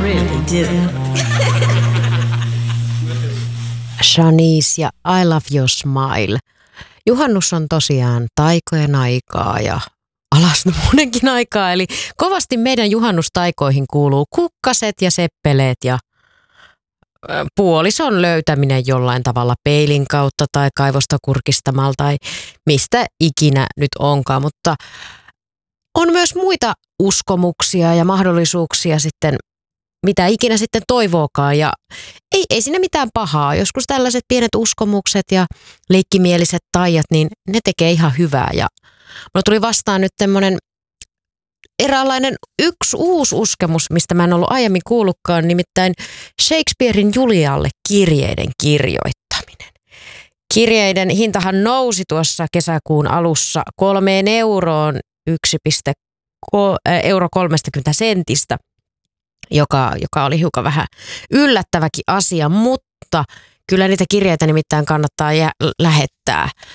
really do. Shanice ja I Love Your Smile. Juhannus on tosiaan taikojen aikaa ja alasnumunenkin aikaa, eli kovasti meidän juhannustaikoihin kuuluu kukkaset ja seppeleet ja puolison löytäminen jollain tavalla peilin kautta tai kaivosta kurkistamalla tai mistä ikinä nyt onkaan, mutta on myös muita uskomuksia ja mahdollisuuksia sitten, mitä ikinä sitten toivookaan ja ei siinä mitään pahaa. Joskus tällaiset pienet uskomukset ja leikkimieliset taijat, niin ne tekee ihan hyvää ja mulla tuli vastaan nyt tämmönen eräänlainen yksi uusi uskomus, mistä mä en ollut aiemmin kuullutkaan, nimittäin Shakespearein Julialle kirjeiden kirjoittaminen. Kirjeiden hintahan nousi tuossa kesäkuun alussa 3 euroon 1,30 €, joka oli hiukan vähän yllättäväkin asia, mutta kyllä niitä kirjeitä nimittäin kannattaa lähettää.